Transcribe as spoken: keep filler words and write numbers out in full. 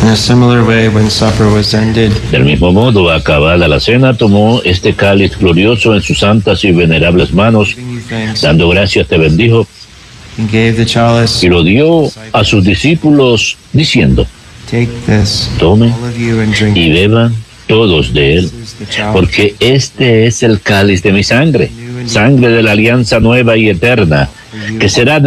In a similar way, when supper was ended, Del mismo modo, acabada la cena, tomó este cáliz glorioso en sus santas y venerables manos, giving you thanks, dando gracias te bendijo and gave the chalice. y lo dio a sus discípulos diciendo: Take this, tomen all of you, and drink. y beban todos de él, This is the chalice, porque este es el cáliz de mi sangre, sangre de la alianza nueva y eterna, que será